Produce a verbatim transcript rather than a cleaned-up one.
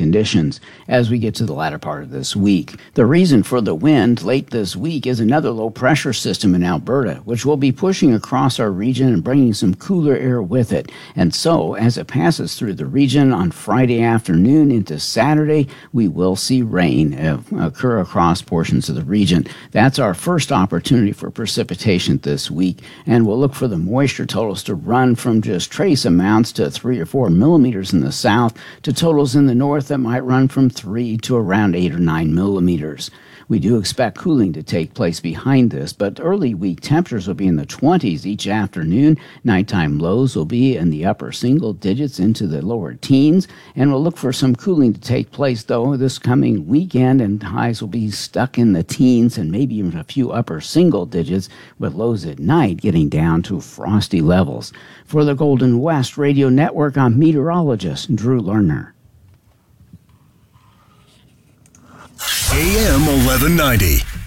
conditions as we get to the latter part of this week. The reason for the wind late this week is another low-pressure system in Alberta, which will be pushing across our region and bringing some cooler air with it. And so, as it passes through the region on Friday afternoon into Saturday, we will see rain uh, occur across portions of the region. That's our first opportunity for precipitation this week, and we'll look for the moisture totals to run from just trace amounts to three or four millimeters in the south to totals in the north that might run from three to around eight or nine millimeters. We do expect cooling to take place behind this, but early week temperatures will be in the twenties each afternoon. Nighttime lows will be in the upper single digits into the lower teens, and we'll look for some cooling to take place, though, this coming weekend, and highs will be stuck in the teens and maybe even a few upper single digits, with lows at night getting down to frosty levels. For the Golden West Radio Network, I'm meteorologist Drew Lerner. A M eleven ninety,